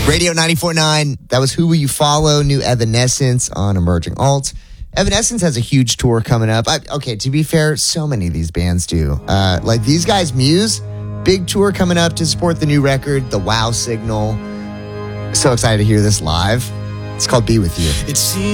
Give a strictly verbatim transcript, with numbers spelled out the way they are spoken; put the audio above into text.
Radio ninety-four point nine, that was Who Will You Follow, new Evanescence on Emerging Alt. Evanescence has a huge tour coming up. I, okay, to be fair, so many of these bands do. Uh, like these guys, Muse, big tour coming up to support the new record, The Wow Signal. So excited to hear this live. It's called Be With You. It seems